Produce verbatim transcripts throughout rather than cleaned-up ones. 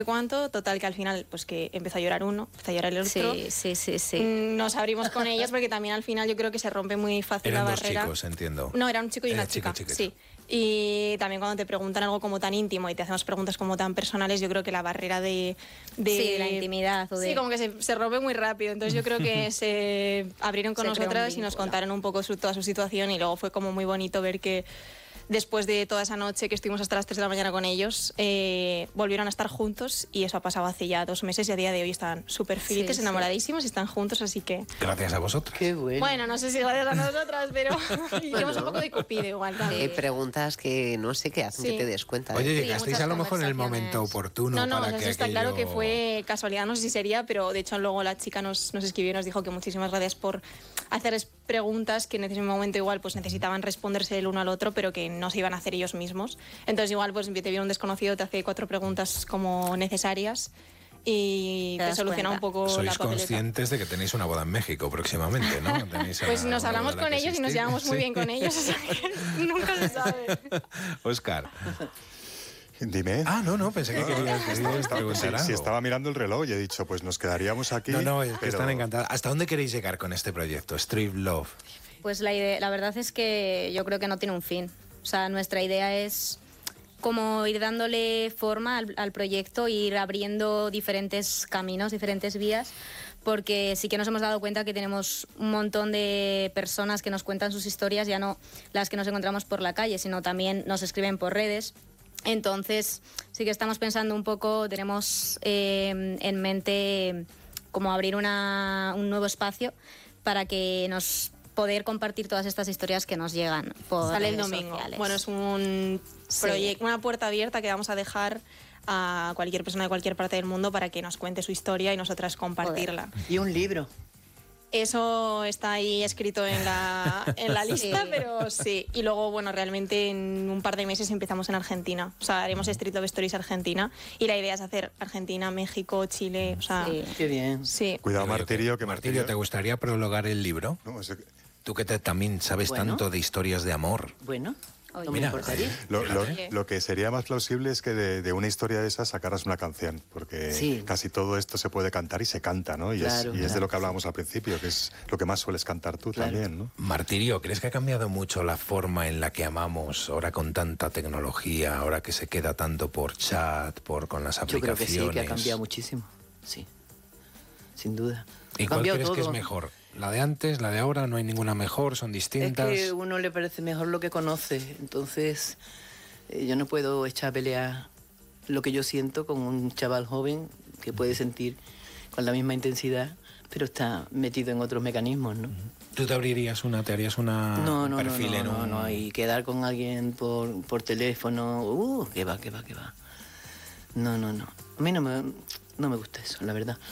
cuánto, total que al final pues que empezó a llorar uno, empezó a llorar el otro. Sí, sí, sí, sí. Nos abrimos con ellos porque también al final yo creo que se rompe muy fácil Eran la dos barrera. chicos, entiendo. No, era un chico y Era una chica, chico, chica. sí. Y también cuando te preguntan algo como tan íntimo y te hacemos preguntas como tan personales, yo creo que la barrera de... de sí, la intimidad. O de... Sí, como que se, se rompe muy rápido. Entonces yo creo que se abrieron con Se crea un nosotras y vínculo. nos contaron un poco su, toda su situación y luego fue como muy bonito ver que después de toda esa noche que estuvimos hasta las tres de la mañana con ellos, eh, volvieron a estar juntos y eso ha pasado hace ya dos meses y a día de hoy están súper felices, Sí, enamoradísimos y están juntos, así que... Gracias a vosotros. Qué bueno. Bueno, no sé si gracias a nosotras, pero hicimos un poco de cupido igual también. Hay preguntas que no sé qué hacen Sí. que te des cuenta. Oye, ¿eh? llegasteis muchas a lo mejor en el conversaciones. momento oportuno No, no, para o sea, que eso está aquello... claro que fue casualidad, no sé si sería, pero de hecho luego la chica nos, nos escribió y nos dijo que muchísimas gracias por hacerles preguntas que en ese momento igual pues necesitaban responderse el uno al otro, pero que no se iban a hacer ellos mismos. Entonces igual pues te viene un desconocido, te hace cuatro preguntas como necesarias y Te te das soluciona cuenta. un poco la Sois papeleta. conscientes de que tenéis una boda en México próximamente, ¿no? Tenéis a Pues la nos boda hablamos de la con que ellos y nos asistís. llevamos muy Sí. bien con ellos, o sea que nunca se sabe. Óscar. Dime. Ah, no, no, pensé que querías, querías Estaba- preguntar sí, algo. sí, estaba mirando el reloj y he dicho, pues nos quedaríamos aquí. No, no, es que pero- están encantados. ¿Hasta dónde queréis llegar con este proyecto, Street Love? Pues la, idea, la verdad es que yo creo que no tiene un fin. O sea, nuestra idea es como ir dándole forma al, al proyecto, ir abriendo diferentes caminos, diferentes vías, porque sí que nos hemos dado cuenta que tenemos un montón de personas que nos cuentan sus historias, ya no las que nos encontramos por la calle, sino también nos escriben por redes. Entonces, sí que estamos pensando un poco, tenemos eh, en mente como abrir una, un nuevo espacio para que nos poder compartir todas estas historias que nos llegan por Sale el redes domingo. sociales. Bueno, es un Sí. proyecto, una puerta abierta que vamos a dejar a cualquier persona de cualquier parte del mundo para que nos cuente su historia y nosotras compartirla. Y un libro. Eso está ahí escrito en la, en la lista, Sí. pero sí. Y luego, bueno, realmente en un par de meses empezamos en Argentina. O sea, haremos Street Love Stories Argentina y la idea es hacer Argentina, México, Chile, o sea... Sí. Qué bien. Sí. Cuidado, Digo yo Martirio, que Martirio, ¿te gustaría prologar el libro? No, es- Tú que te- también sabes Bueno. tanto de historias de amor. Bueno, Oye. no Mira, me importaría. Lo, lo- Fíjate. lo que sería más plausible es que de, de una historia de esas sacaras una canción, porque Sí. casi todo esto se puede cantar y se canta, ¿no? Y, Claro, es, y es de claro, lo que hablábamos al principio, que es lo que más sueles cantar tú Claro. también, ¿no? Martirio, ¿crees que ha cambiado mucho la forma en la que amamos ahora con tanta tecnología, ahora que se queda tanto por chat, por con las Yo creo que aplicaciones? sí, que ha cambiado muchísimo. Sí, sin duda. ¿Y Ha cuál cambiado crees que es todo. mejor? ¿La de antes, la de ahora? ¿No hay ninguna mejor? ¿Son Es distintas? que uno le parece mejor lo que conoce, entonces eh, yo no puedo echar a pelear lo que yo siento con un chaval joven que puede sentir con la misma intensidad, pero está metido en otros mecanismos, ¿no? ¿Tú te abrirías una, te harías una, No, un no, no, perfil no, en no, un... no, y quedar con alguien por, por teléfono, uh, que va, que va, que va. No, no, no. A mí no me, no me gusta eso, la verdad.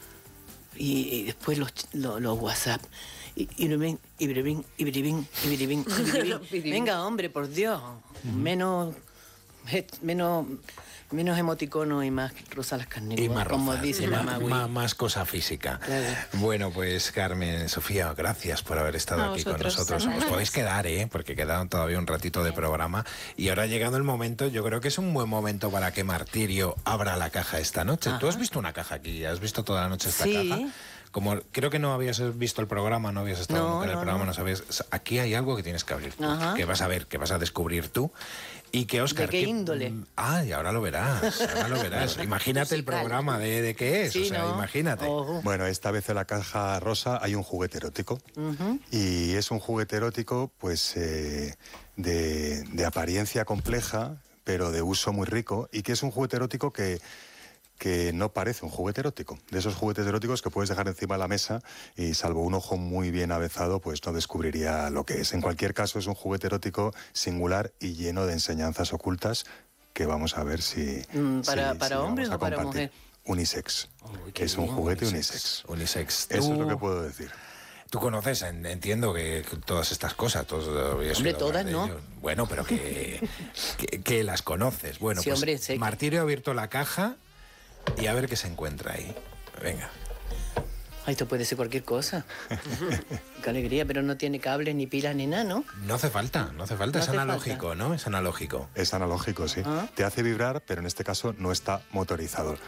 y, y después los, ch- los, los WhatsApp. Y, y, Ibrahim, Ibrahim, Ibrahim, Ibrahim, Ibrahim. Venga, hombre, por Dios. Menos, menos, menos emoticono y más rosa las carnes, Y más como rozas, dice más, la Magui. más, más cosa física. Claro. Bueno, pues Carmen, Sofía, gracias por haber estado A aquí con vosotros. nosotros. Os podéis quedar, ¿eh? Porque queda todavía un ratito de programa. Y ahora ha llegado el momento, yo creo que es un buen momento para que Martirio abra la caja esta noche. Tú Ajá. has visto una caja aquí, has visto toda la noche esta Sí. caja. Como creo que no habías visto el programa, no habías estado No, nunca en el no, programa, no, no. sabías. Aquí hay algo que tienes que abrir tú, Ajá. que vas a ver, que vas a descubrir tú. Y que Óscar... ¿De qué índole? Ah, y ahora lo verás, ahora lo verás. Imagínate el Musical. programa de, de qué es, Sí, o sea, ¿no? imagínate. Ojo. Bueno, esta vez en la caja rosa hay un juguete erótico. Y es un juguete erótico, pues, eh, de, de apariencia compleja, pero de uso muy rico. Y que es un juguete erótico que, que no parece un juguete erótico. De esos juguetes eróticos que puedes dejar encima de la mesa y, salvo un ojo muy bien avezado, pues no descubriría lo que es. En cualquier caso, es un juguete erótico singular y lleno de enseñanzas ocultas que vamos a ver si... Mm, ¿para- si- para si hombre vamos a o para compartir. mujer? Unisex. Uy, qué Es un bien, juguete unisex. Unisex. Eso es lo Tú- que puedo decir. Tú conoces, en- entiendo que todas estas cosas, todos habías Hombre, oído hablar todas de no. ello. Bueno, pero que, que, que las conoces. Bueno, Sí, pues hombre, sé que- Martirio ha abierto la caja y a ver qué se encuentra ahí. Venga. Ay, esto puede ser cualquier cosa. Qué alegría, pero no tiene cables, ni pilas, ni nada, ¿no? No hace falta, no hace falta, No es hace analógico, falta. ¿no? Es analógico. Es analógico, sí. Ah. Te hace vibrar, pero en este caso no está motorizado.